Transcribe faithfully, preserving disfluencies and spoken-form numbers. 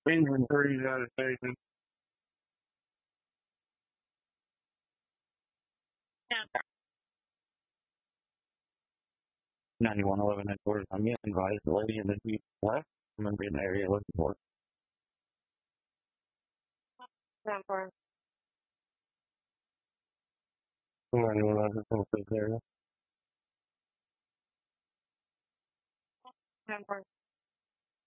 Engine three's out of station. ninety-one eleven headquarters. I'm getting advised the lady in the Jeep left. I'm going to be in the area looking for it. ninety-one eleven from the area.